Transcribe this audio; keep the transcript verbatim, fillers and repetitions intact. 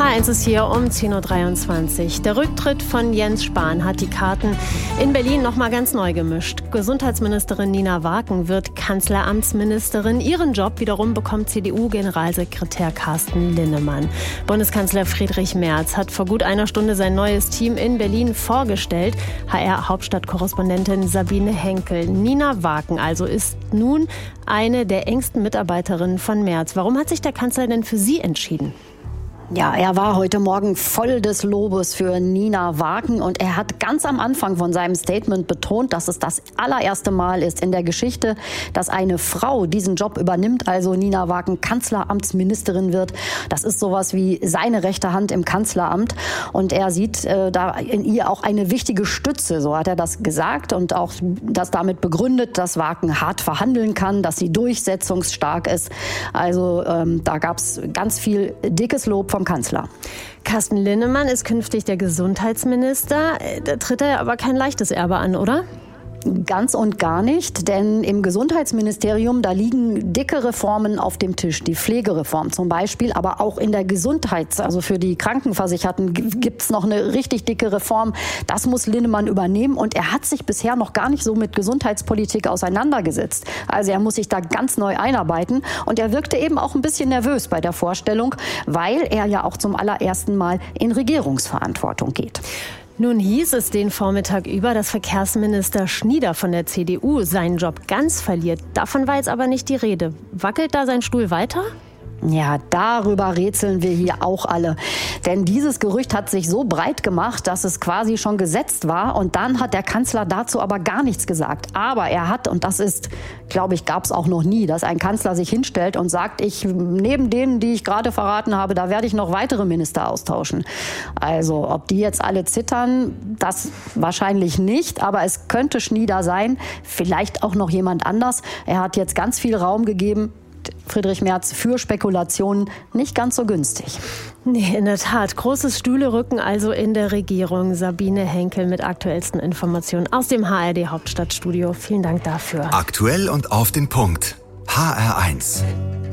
H eins ist hier um zehn Uhr dreiundzwanzig. Der Rücktritt von Jens Spahn hat die Karten in Berlin noch mal ganz neu gemischt. Gesundheitsministerin Nina Wagen wird Kanzleramtsministerin. Ihren Job wiederum bekommt C D U-Generalsekretär Carsten Linnemann. Bundeskanzler Friedrich Merz hat vor gut einer Stunde sein neues Team in Berlin vorgestellt. H R-Hauptstadtkorrespondentin Sabine Henkel. Nina Wagen also ist nun eine der engsten Mitarbeiterinnen von Merz. Warum hat sich der Kanzler denn für sie entschieden? Ja, er war heute Morgen voll des Lobes für Nina Wagen und er hat ganz am Anfang von seinem Statement betont, dass es das allererste Mal ist in der Geschichte, dass eine Frau diesen Job übernimmt, also Nina Wagen Kanzleramtsministerin wird. Das ist sowas wie seine rechte Hand im Kanzleramt und er sieht äh, da in ihr auch eine wichtige Stütze, so hat er das gesagt und auch das damit begründet, dass Wagen hart verhandeln kann, dass sie durchsetzungsstark ist. Also ähm, da gab es ganz viel dickes Lob vom Kanzler. Carsten Linnemann ist künftig der Gesundheitsminister. Da tritt er aber kein leichtes Erbe an, oder? Ganz und gar nicht, denn im Gesundheitsministerium, da liegen dicke Reformen auf dem Tisch. Die Pflegereform zum Beispiel, aber auch in der Gesundheits-, also für die Krankenversicherten gibt es noch eine richtig dicke Reform. Das muss Linnemann übernehmen und er hat sich bisher noch gar nicht so mit Gesundheitspolitik auseinandergesetzt. Also er muss sich da ganz neu einarbeiten und er wirkte eben auch ein bisschen nervös bei der Vorstellung, weil er ja auch zum allerersten Mal in Regierungsverantwortung geht. Nun hieß es den Vormittag über, dass Verkehrsminister Schnieder von der C D U seinen Job ganz verliert. Davon war jetzt aber nicht die Rede. Wackelt da sein Stuhl weiter? Ja, darüber rätseln wir hier auch alle. Denn dieses Gerücht hat sich so breit gemacht, dass es quasi schon gesetzt war. Und dann hat der Kanzler dazu aber gar nichts gesagt. Aber er hat, und das ist, glaube ich, gab es auch noch nie, dass ein Kanzler sich hinstellt und sagt, ich neben denen, die ich gerade verraten habe, da werde ich noch weitere Minister austauschen. Also ob die jetzt alle zittern, das wahrscheinlich nicht. Aber es könnte Schnieder sein, vielleicht auch noch jemand anders. Er hat jetzt ganz viel Raum gegeben, Friedrich Merz, für Spekulationen nicht ganz so günstig. Nee, in der Tat. Großes Stühlerücken also in der Regierung. Sabine Henkel mit aktuellsten Informationen aus dem H R D-Hauptstadtstudio. Vielen Dank dafür. Aktuell und auf den Punkt. H R eins.